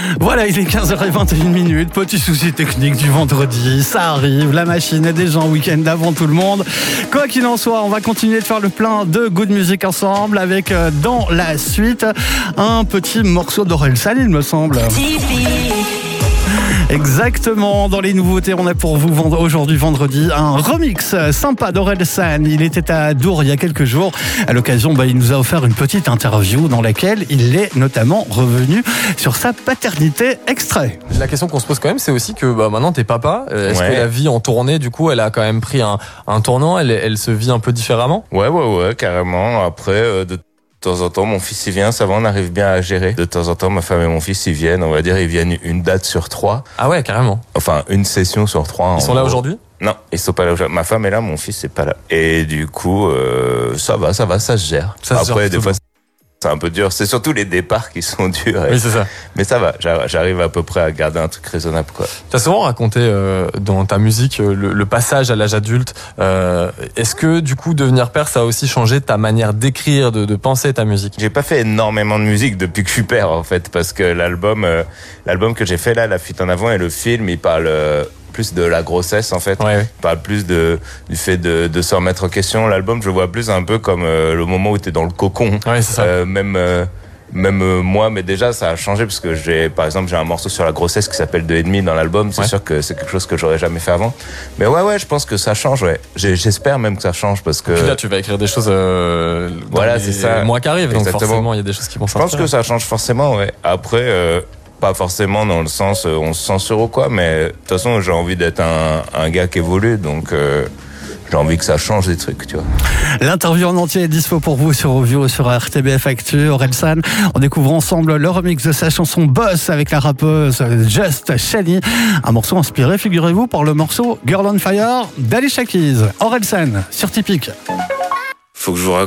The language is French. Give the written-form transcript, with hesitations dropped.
Voilà, il est 15h21, petit souci technique du vendredi, ça arrive, la machine est déjà en week-end avant tout le monde. Quoi qu'il en soit, on va continuer de faire le plein de good music ensemble avec dans la suite un petit morceau d'Orelsan, il me semble. Exactement, dans les nouveautés, on a pour vous aujourd'hui vendredi un remix sympa d'Orelsan. Il était à Dour il y a quelques jours. À l'occasion, il nous a offert une petite interview dans laquelle il est notamment revenu sur sa paternité. Extrait. La question qu'on se pose quand même, c'est aussi que maintenant t'es papa. Est-ce que la vie en tournée, du coup, elle a quand même pris un tournant, elle se vit un peu différemment? Ouais, carrément. Après, de temps en temps, mon fils, il vient, ça va, on arrive bien à gérer. De temps en temps, ma femme et mon fils, ils viennent, on va dire, ils viennent une date sur 3. Ah ouais, carrément. Enfin, une session sur 3. Ils sont là aujourd'hui? Non, ils sont pas là aujourd'hui. Ma femme est là, mon fils, c'est pas là. Et du coup, ça va, ça se gère. Après, des fois, c'est un peu dur. C'est surtout les départs qui sont durs. Oui, c'est ça. Mais ça va, j'arrive à peu près à garder un truc raisonnable, quoi. T'as souvent raconté dans ta musique le passage à l'âge adulte. Est-ce que du coup devenir père, ça a aussi changé ta manière d'écrire, de penser ta musique? J'ai pas fait énormément de musique depuis que je suis père, en fait, parce que l'album que j'ai fait là, La fuite en avant et le film, il parle plus de la grossesse, en fait. Ouais. Il parle plus du fait de se remettre en question. L'album, je le vois plus un peu comme le moment où t'es dans le cocon. Ouais, c'est ça. Même moi, mais déjà ça a changé parce que par exemple j'ai un morceau sur la grossesse qui s'appelle 2,5 dans l'album. C'est sûr que c'est quelque chose que j'aurais jamais fait avant. Mais ouais, je pense que ça change. Ouais, j'espère même que ça change parce que. Puis là, tu vas écrire des choses. Voilà, c'est ça. Mois qui arrivent, donc forcément il y a des choses qui vont sortir. Je pense que ça change forcément. Ouais. Après. Pas forcément dans le sens on se censure ou quoi, mais de toute façon j'ai envie d'être un gars qui évolue, donc j'ai envie que ça change des trucs, tu vois. L'interview en entier est dispo pour vous sur Ovio, sur RTBF Actu. Orelsan, on découvre ensemble le remix de sa chanson Boss avec la rappeuse Just Shani, un morceau inspiré, figurez-vous, par le morceau Girl on Fire d'Alicia Keys. Orelsan sur Typique. Faut que je vous raconte